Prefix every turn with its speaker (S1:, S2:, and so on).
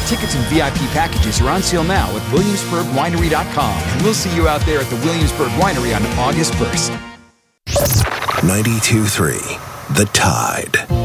S1: Tickets and VIP packages are on sale now at WilliamsburgWinery.com, and we'll see you out there at the Williamsburg Winery on August 1st.
S2: 92.3 The Tide.